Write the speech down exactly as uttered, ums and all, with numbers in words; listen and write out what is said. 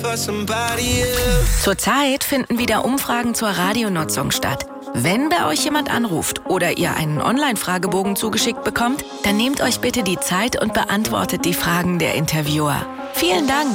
Zurzeit finden wieder Umfragen zur Radionutzung statt. Wenn bei euch jemand anruft oder ihr einen Online-Fragebogen zugeschickt bekommt, dann nehmt euch bitte die Zeit und beantwortet die Fragen der Interviewer. Vielen Dank.